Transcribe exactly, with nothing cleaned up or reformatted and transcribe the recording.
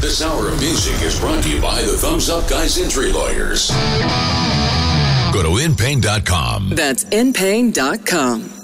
This hour of music is brought to you by the Thumbs Up Guys Injury Lawyers. Go to in pain dot com. That's in pain dot com.